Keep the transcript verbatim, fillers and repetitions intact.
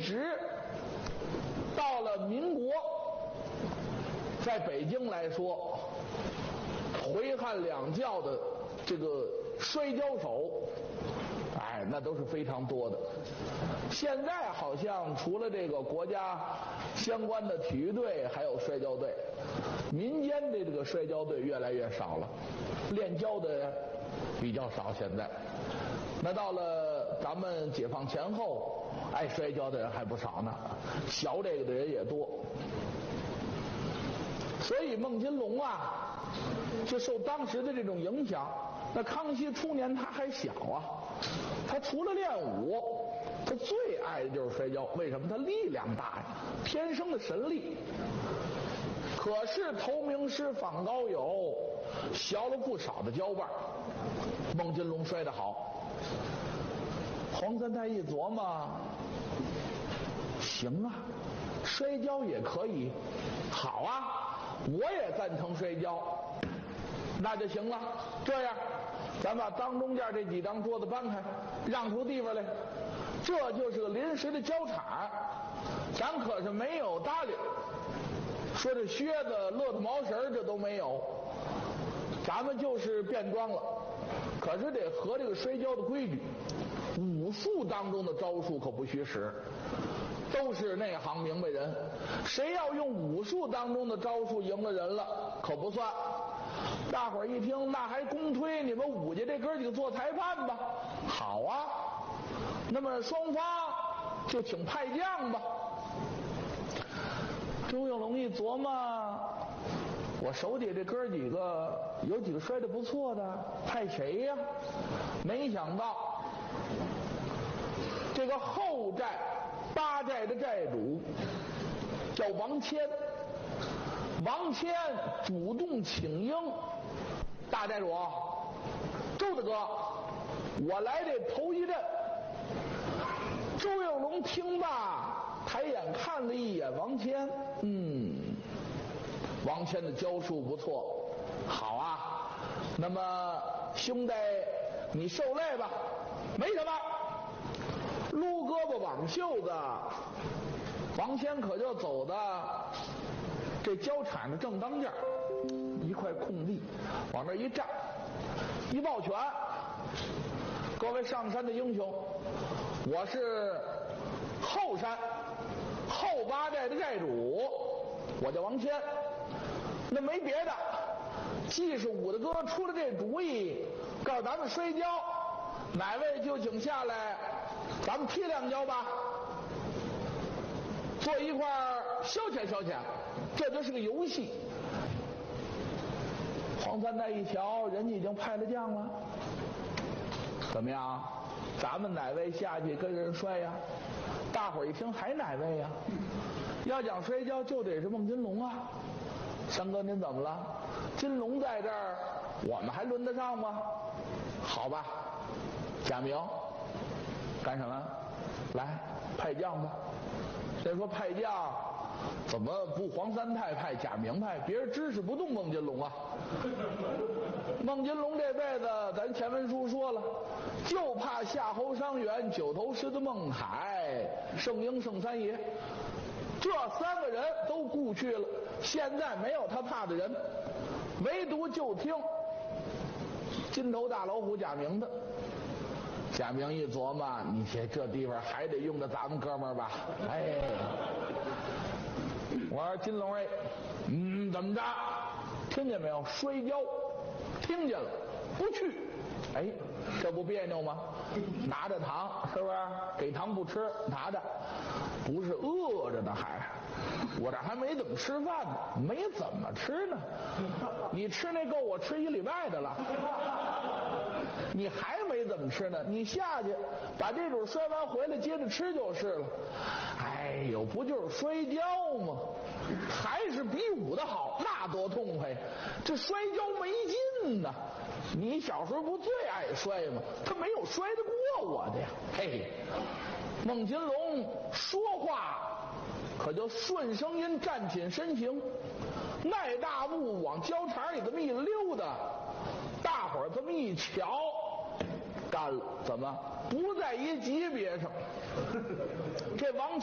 直到了民国，在北京来说，回汉两教的这个摔跤手，哎，那都是非常多的。现在好像除了这个国家相关的体育队，还有摔跤队，民间的这个摔跤队越来越少了，练跤的比较少。现在，那到了咱们解放前后，爱摔跤的人还不少呢，学这个的人也多。所以孟金龙啊，就受当时的这种影响。那康熙初年他还小啊，他除了练武，他最爱的就是摔跤。为什么？他力量大呀，天生的神力。可是投名师访高友，学了不少的跤伴，孟金龙摔得好。黄三太一琢磨，行啊，摔跤也可以，好啊，我也赞成摔跤，那就行了。这样，咱把当中间这几张桌子搬开，让出地方来，这就是个临时的跤场，咱可是没有搭理，说这靴子、骆驼毛绳这都没有，咱们就是变装了。可是得合这个摔跤的规矩，武术当中的招数可不许使，都是内行明白人，谁要用武术当中的招数赢了人了，可不算。大伙儿一听，那还公推你们武家这哥几个做裁判吧？好啊，那么双方就请派将吧。周应龙一琢磨，我手底下这哥几个有几个摔得不错的，派谁呀？没想到这个后寨八寨的寨主叫王谦，王谦主动请缨，大寨主周大哥，我来这头一阵。周应龙听罢，抬眼看了一眼王谦，嗯，王谦的教术不错，好啊，那么兄弟你受累吧。没什么，撸胳膊挽袖子，王谦可就走到这交铲的正当间，一块空地，往那一站，一抱拳，各位上山的英雄，我是后山后八寨的寨主，我叫王谦。那没别的，既是武大哥出了这主意，告诉咱们摔跤，哪位就请下来，咱们踢两跤吧，做一块消遣消遣，这就是个游戏。黄三太一瞧，人家已经派了将了，怎么样？咱们哪位下去跟人摔呀？大伙儿一听，还哪位呀？要讲摔跤，就得是孟金龙啊！三哥，您怎么了？金龙在这儿，我们还轮得上吗？好吧，贾明，干什么？来派将吧。再说派将，怎么不黄三太派，贾明派？别人支持不动孟金龙啊！孟金龙这辈子，咱前文书说了，就怕夏侯伤员、九头狮子孟海、圣婴圣三爷，这三个人都故去了，现在没有他怕的人，唯独就听金头大老虎贾明的。贾明一琢磨，你这这地方还得用着咱们哥们儿吧？哎，我说金龙哎，嗯，怎么着？听见没有？摔跤，听见了，不去。哎，这不别扭吗？拿着糖，是不是？给糖不吃，拿着，不是饿着呢还？我这还没怎么吃饭呢，没怎么吃呢。你吃那够我吃一礼拜的了。你还没怎么吃呢，你下去把这种摔完回来接着吃就是了。哎呦，不就是摔跤吗？还是比武的好，那多痛快！这摔跤没劲呢。你小时候不最爱摔吗？他没有摔得过我的呀。嘿，孟金龙说话可就顺声音，站紧身形，迈大步往胶场里这么一溜达，大伙儿这么一瞧，干了，怎么不在一级别上？这王